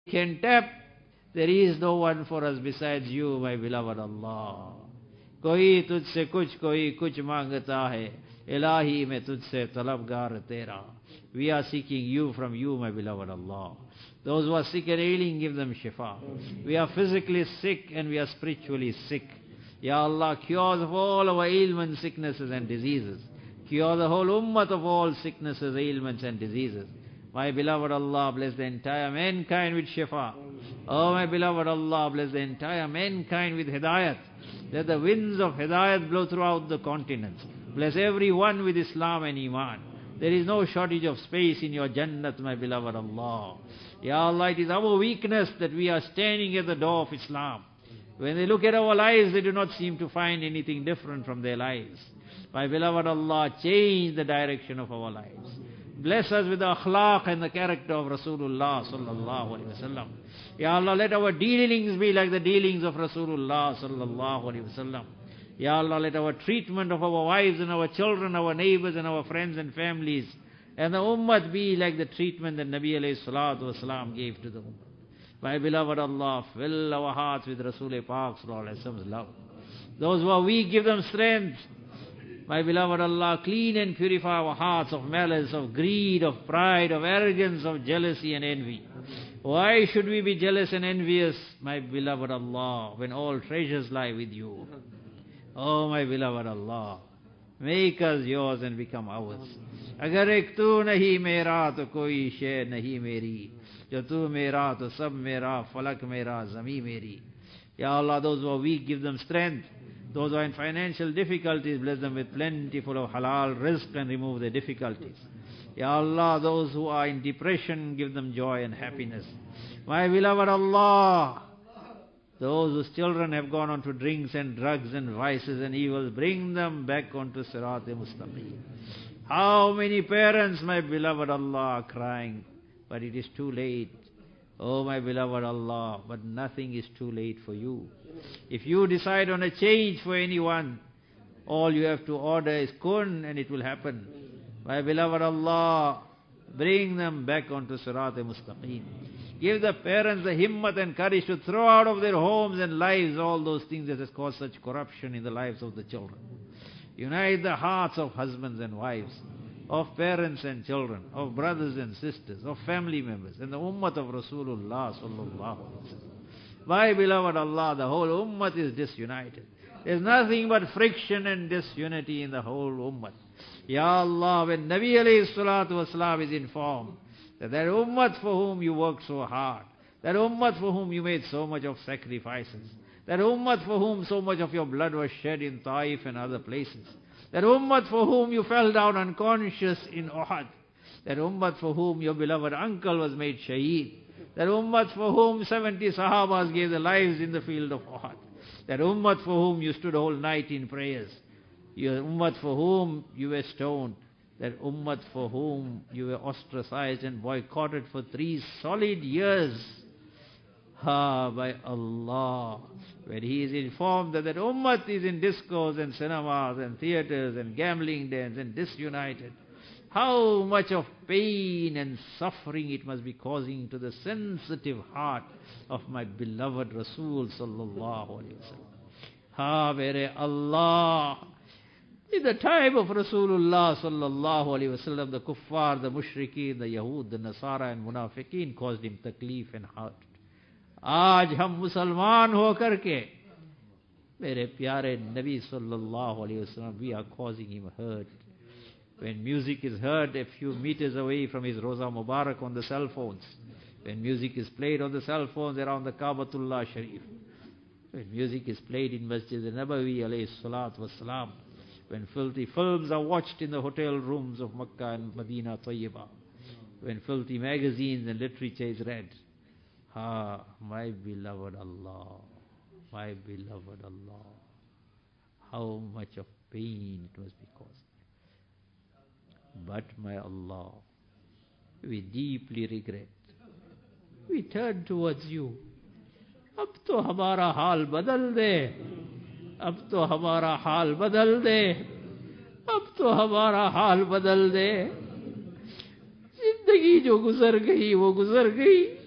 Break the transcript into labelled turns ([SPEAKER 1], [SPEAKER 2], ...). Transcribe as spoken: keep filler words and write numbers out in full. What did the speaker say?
[SPEAKER 1] can tap. There is no one for us besides you, my beloved Allah. Koi tujhse kuch, koi kuch mangta hai. Ilahi mein tujhse talabgar tera. We are seeking you from you, my beloved Allah. Those who are sick and ailing, give them shifa. We are physically sick and we are spiritually sick. Ya Allah, cures of all our ailments, sicknesses and diseases. Cure the whole ummah of all sicknesses, ailments and diseases. My beloved Allah, bless the entire mankind with shifa. Oh, my beloved Allah, bless the entire mankind with hidayat. Let the winds of hidayat blow throughout the continents. Bless everyone with Islam and Iman. There is no shortage of space in your Jannat, my beloved Allah. Ya Allah, it is our weakness that we are standing at the door of Islam. When they look at our lives, they do not seem to find anything different from their lives. My beloved Allah, change the direction of our lives. Bless us with the akhlaq and the character of Rasulullah sallallahu alaihi wasallam. Ya Allah, let our dealings be like the dealings of Rasulullah sallallahu alaihi wasallam. Ya Allah, let our treatment of our wives and our children, our neighbors and our friends and families and the ummah be like the treatment that Nabi alayhi salatu wasalam gave to the ummah. My beloved Allah, fill our hearts with Rasul Pak sallallahu alaihi wasallam's love. Those who are weak, give them strength. My beloved Allah, clean and purify our hearts of malice, of greed, of pride, of arrogance, of jealousy and envy. Why should we be jealous and envious, my beloved Allah, when all treasures lie with you? Oh, my beloved Allah, make us yours and become ours. Agar ek tu nahi mera, to koi shay nahi meri. Jo tu mera, to sab mera, falak mera, zami meri. Ya Allah, those who are weak, give them strength. Those who are in financial difficulties, bless them with plentiful of halal rizq and remove their difficulties. Ya Allah, those who are in depression, give them joy and happiness. My beloved Allah, those whose children have gone on to drinks and drugs and vices and evils, bring them back onto Sirat-e-Mustaqim. How many parents, my beloved Allah, are crying, but it is too late. Oh, my beloved Allah, but nothing is too late for you. If you decide on a change for anyone, all you have to order is kun and it will happen. My beloved Allah, bring them back onto Sirat-e-Mustaqim. Give the parents the himmat and courage to throw out of their homes and lives all those things that has caused such corruption in the lives of the children. Unite the hearts of husbands and wives, of parents and children, of brothers and sisters, of family members, and the ummah of Rasulullah sallallahu alaihi wasallam. My beloved Allah, the whole ummah is disunited. There is nothing but friction and disunity in the whole ummah. Ya Allah, when Nabi alayhi salatu wasalam is informed that that ummah for whom you worked so hard, that ummah for whom you made so much of sacrifices, that ummah for whom so much of your blood was shed in Taif and other places, that ummah for whom you fell down unconscious in Uhud, that ummah for whom your beloved uncle was made shaheed, that ummah for whom seventy sahabas gave their lives in the field of Uhud, that ummah for whom you stood all night in prayers, your ummah for whom you were stoned, that ummah for whom you were ostracized and boycotted for three solid years. Ah, by Allah, when he is informed that that ummah is in discos and cinemas and theaters and gambling dens and disunited, how much of pain and suffering it must be causing to the sensitive heart of my beloved Rasul sallallahu alaihi wasallam. Ah, mere Allah, in the time of Rasulullah sallallahu alaihi wasallam, the kuffar, the mushrikeen, the Yahud, the Nasara and Munafiqeen caused him taklif and hurt. आज हम मुसलमान हो करके मेरे प्यारे नबी सल्लल्लाहु अलैहि वसल्लम, we are causing him hurt. When music is heard a few meters away from his Roza Mubarak on the cell phones, when music is played on the cell phones around the Kaabatullah Sharif, when music is played in Masjid al-Nabawi alayhi salatu wassalam, when filthy films are watched in the hotel rooms of Makkah and Medina Tayyibah, when filthy magazines and literature is read, ah, my beloved Allah, my beloved Allah, how much of pain it must be causing. But my Allah, we deeply regret. We turn towards you. अब तो हमारा हाल बदल दे, अब तो हमारा हाल बदल दे, अब तो हमारा हाल बदल दे. जिंदगी जो गुजर गई वो गुजर गई.